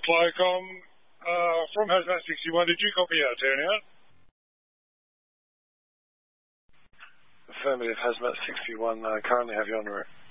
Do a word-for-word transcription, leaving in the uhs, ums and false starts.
Flycom, uh, from Hazmat sixty-one, did you copy our turnout? Affirmative, Hazmat sixty-one, uh, currently have you on route.